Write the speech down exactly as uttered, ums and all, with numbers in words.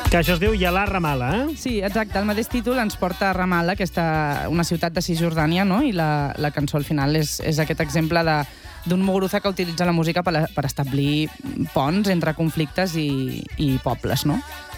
Que això es diu Yala Ramala, eh? Sí, exacte. El mateix títol ens porta a Ramala, aquesta, una ciutat de Cisjordània, no? I la, la cançó al final és, és aquest exemple de d'un Muguruza que utilitza la música per, per establir ponts entre conflictes i, i pobles, no?